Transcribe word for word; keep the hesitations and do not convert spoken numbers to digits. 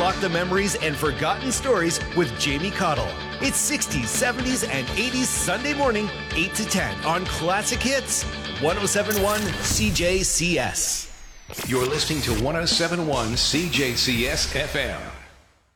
unlock the memories and forgotten stories with Jamie Cottle. It's sixties, seventies, and eighties Sunday morning, eight to ten on Classic Hits, one oh seven point one C J C S. You're listening to one oh seven point one C J C S F M.